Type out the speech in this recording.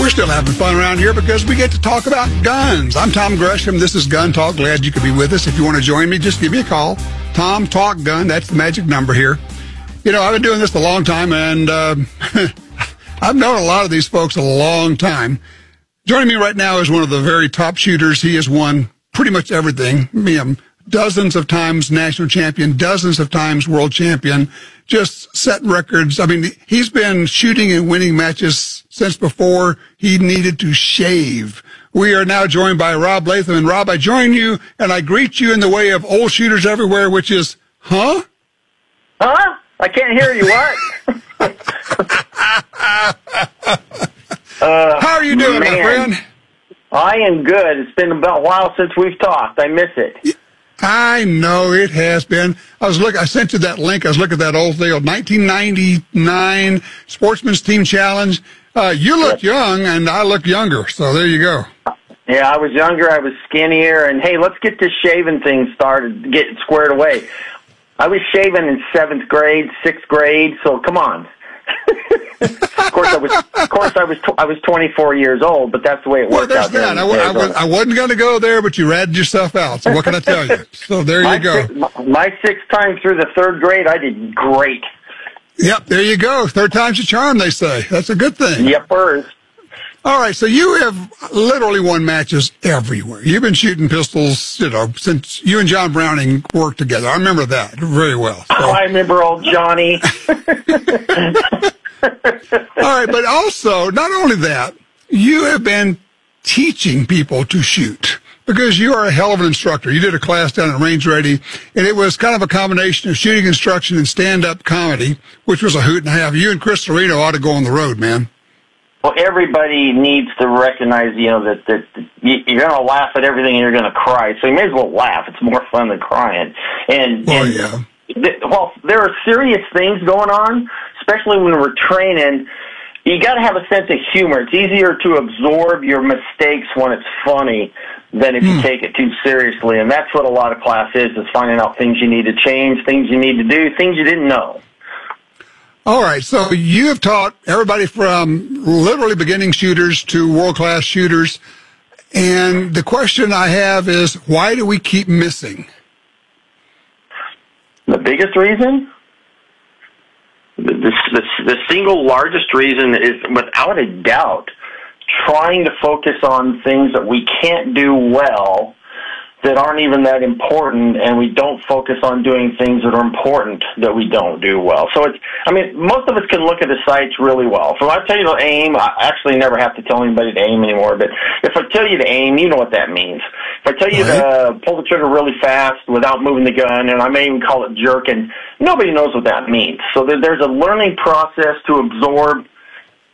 We're still having fun around here because we get to talk about guns. I'm Tom Gresham. This is Gun Talk. Glad you could be with us. If you want to join me, just give me a call. Tom Talk Gun. That's the magic number here. You know, I've been doing this a long time, and I've known a lot of these folks a long time. Joining me right now is one of the very top shooters. He has won pretty much everything. Dozens of times national champion, dozens of times world champion, just set records. I mean, he's been shooting and winning matches since before he needed to shave. We are now joined by Rob Latham. And Rob, I join you and I greet you in the way of old shooters everywhere, which is, huh? Huh? I can't hear you. What? How are you doing, my friend? I am good. It's been about a while since we've talked. I miss it. I know it has been. I sent you that link. I was looking at that old thing, 1999 Sportsman's Team Challenge. You look young, and I look younger. So there you go. Yeah, I was younger. I was skinnier. And hey, let's get this shaving thing started, get it squared away. I was shaving in 7th grade, 6th grade. So come on. Of course, I was 24 years old, but that's the way it worked out. That. I wasn't going to go there, but you ratted yourself out. So what can I tell you? So there you go. My 6th time through the 3rd grade, I did great. Yep, there you go. 3rd time's a charm, they say. That's a good thing. Yep, first. All right, so you have literally won matches everywhere. You've been shooting pistols, since you and John Browning worked together. I remember that very well. So. Oh, I remember old Johnny. All right, but also, not only that, you have been teaching people to shoot because you are a hell of an instructor. You did a class down at Range Ready, and it was kind of a combination of shooting instruction and stand-up comedy, which was a hoot and a half. You and Chris Serino ought to go on the road, man. Well, everybody needs to recognize, that you're going to laugh at everything and you're going to cry. So you may as well laugh. It's more fun than crying. Yeah. Well, there are serious things going on, especially when we're training. You got to have a sense of humor. It's easier to absorb your mistakes when it's funny than if you take it too seriously. And that's what a lot of class is finding out things you need to change, things you need to do, things you didn't know. All right, so you have taught everybody from literally beginning shooters to world-class shooters, and the question I have is, why do we keep missing? The biggest reason? The single largest reason is, without a doubt, trying to focus on things that we can't do well that aren't even that important, and we don't focus on doing things that are important that we don't do well. So most of us can look at the sights really well. So I tell you to aim, I actually never have to tell anybody to aim anymore, but if I tell you to aim, you know what that means. If I tell you to pull the trigger really fast without moving the gun, and I may even call it jerking, nobody knows what that means. So there's a learning process to absorb